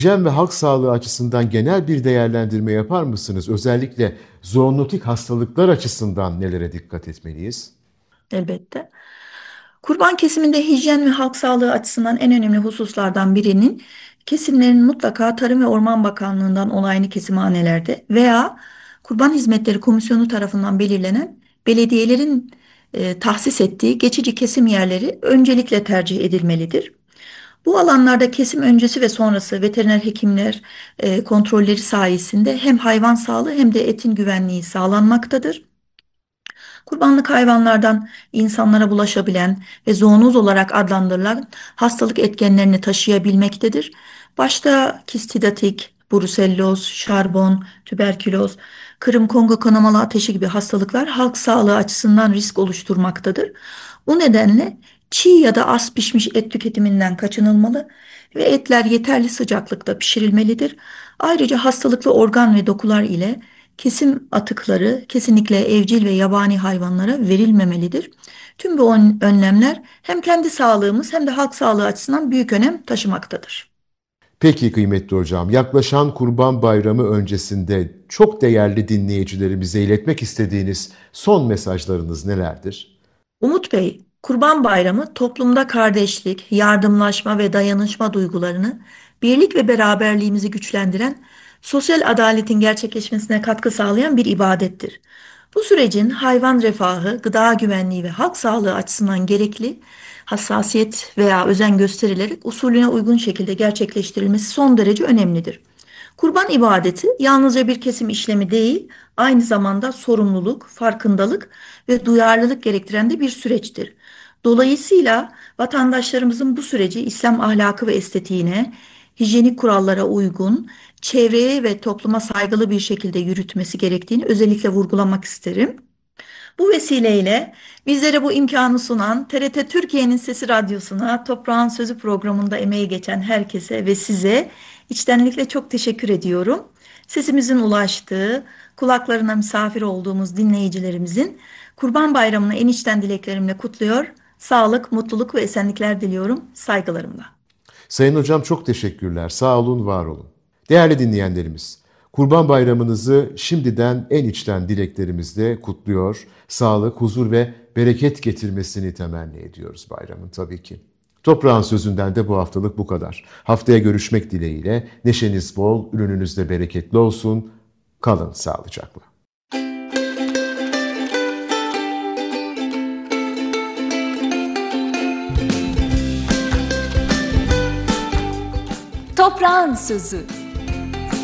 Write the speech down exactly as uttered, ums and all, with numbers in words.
Hijyen ve halk sağlığı açısından genel bir değerlendirme yapar mısınız? Özellikle zoonotik hastalıklar açısından nelere dikkat etmeliyiz? Elbette. Kurban kesiminde hijyen ve halk sağlığı açısından en önemli hususlardan birinin kesimlerin mutlaka Tarım ve Orman Bakanlığı'ndan onaylı kesimhanelerde veya Kurban Hizmetleri Komisyonu tarafından belirlenen belediyelerin e, tahsis ettiği geçici kesim yerleri öncelikle tercih edilmelidir. Bu alanlarda kesim öncesi ve sonrası veteriner hekimler e, kontrolleri sayesinde hem hayvan sağlığı hem de etin güvenliği sağlanmaktadır. Kurbanlık hayvanlardan insanlara bulaşabilen ve zoonoz olarak adlandırılan hastalık etkenlerini taşıyabilmektedir. Başta kistidatik, bruselloz, şarbon, tüberküloz, Kırım Kongo kanamalı ateşi gibi hastalıklar halk sağlığı açısından risk oluşturmaktadır. Bu nedenle çiğ ya da az pişmiş et tüketiminden kaçınılmalı ve etler yeterli sıcaklıkta pişirilmelidir. Ayrıca hastalıklı organ ve dokular ile kesim atıkları kesinlikle evcil ve yabani hayvanlara verilmemelidir. Tüm bu ön- önlemler hem kendi sağlığımız hem de halk sağlığı açısından büyük önem taşımaktadır. Peki kıymetli hocam, yaklaşan Kurban Bayramı öncesinde çok değerli dinleyicilerimize iletmek istediğiniz son mesajlarınız nelerdir? Umut Bey, Kurban Bayramı toplumda kardeşlik, yardımlaşma ve dayanışma duygularını, birlik ve beraberliğimizi güçlendiren, sosyal adaletin gerçekleşmesine katkı sağlayan bir ibadettir. Bu sürecin hayvan refahı, gıda güvenliği ve halk sağlığı açısından gerekli hassasiyet veya özen gösterilerek usulüne uygun şekilde gerçekleştirilmesi son derece önemlidir. Kurban ibadeti yalnızca bir kesim işlemi değil, aynı zamanda sorumluluk, farkındalık ve duyarlılık gerektiren de bir süreçtir. Dolayısıyla vatandaşlarımızın bu süreci İslam ahlakı ve estetiğine, hijyenik kurallara uygun, çevreye ve topluma saygılı bir şekilde yürütmesi gerektiğini özellikle vurgulamak isterim. Bu vesileyle bizlere bu imkanı sunan T R T Türkiye'nin Sesi Radyosu'na, Toprağın Sözü programında emeği geçen herkese ve size içtenlikle çok teşekkür ediyorum. Sesimizin ulaştığı, kulaklarına misafir olduğumuz dinleyicilerimizin Kurban Bayramı'nı en içten dileklerimle kutluyor. Sağlık, mutluluk ve esenlikler diliyorum saygılarımla. Sayın hocam çok teşekkürler. Sağ olun, var olun. Değerli dinleyenlerimiz, Kurban Bayramınızı şimdiden en içten dileklerimizle kutluyor. Sağlık, huzur ve bereket getirmesini temenni ediyoruz bayramın tabii ki. Toprağın sözünden de bu haftalık bu kadar. Haftaya görüşmek dileğiyle neşeniz bol, ürününüz de bereketli olsun. Kalın sağlıcakla. Toprağın Sözü.